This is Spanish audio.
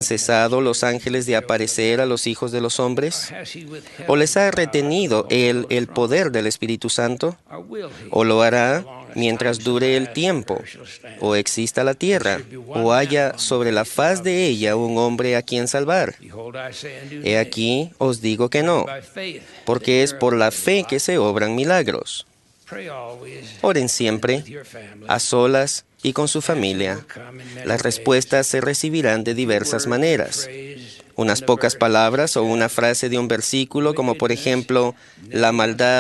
cesado los ángeles de aparecer a los hijos de los hombres? ¿O les ha retenido Él el poder del Espíritu Santo? ¿O lo hará mientras dure el tiempo, o exista la tierra, o haya sobre la faz de ella un hombre a quien salvar? He aquí os digo que no, porque es por la fe que se obran milagros. Oren siempre, a solas y con su familia. Las respuestas se recibirán de diversas maneras. Unas pocas palabras o una frase de un versículo, como por ejemplo, la maldad